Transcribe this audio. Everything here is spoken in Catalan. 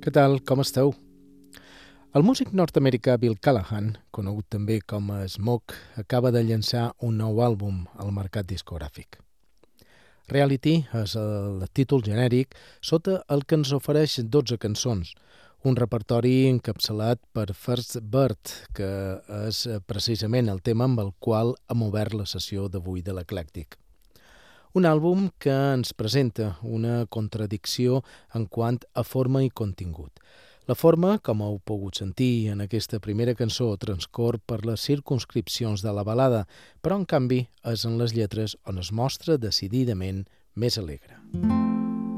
Què tal, com esteu? El músic nord-americà Bill Callahan, conegut també com a Smoke, acaba de llançar un nou àlbum al mercat discogràfic. Reality és el títol genèric sota el que ens ofereix 12 cançons, un repertori encapçalat per First Bird, que és precisament el tema amb el qual hem obert la sessió d'avui de l'Eclèctic. Un àlbum que ens presenta una contradicció en quant a forma i contingut. La forma, com heu pogut sentir en aquesta primera cançó, transcorre per les circumscripcions de la balada, però en canvi és en les lletres on es mostra decididament més alegre.